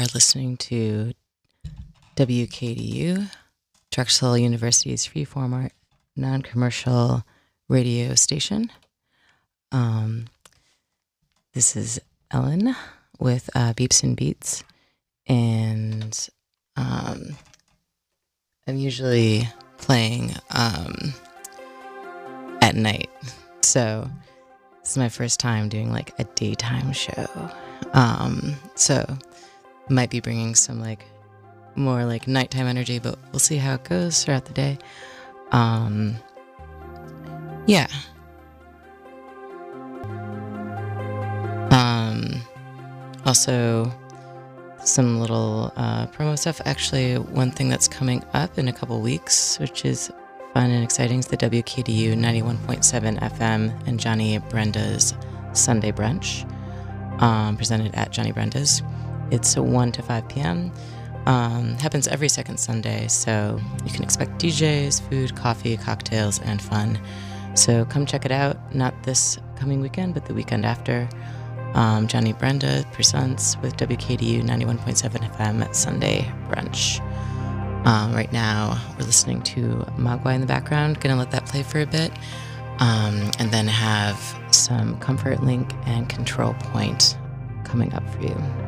are listening to WKDU, Drexel University's freeform non-commercial radio station. This is Ellen with Beeps and Beats, and I'm usually playing at night, so this is my first time doing like a daytime show. So might be bringing some like more like nighttime energy, but we'll see how it goes throughout the day. Yeah. Also some little promo stuff. Actually, one thing that's coming up in a couple weeks, which is fun and exciting, is the WKDU 91.7 FM and Johnny Brenda's Sunday Brunch, presented at Johnny Brenda's. It's 1 to 5 p.m. Happens every second Sunday, so you can expect DJs, food, coffee, cocktails, and fun. So come check it out, not this coming weekend, but the weekend after. Johnny Brenda presents with WKDU 91.7 FM at Sunday Brunch. Right now, we're listening to Mogwai in the background. Gonna let that play for a bit, and then have some Comfort Link and Control Point coming up for you.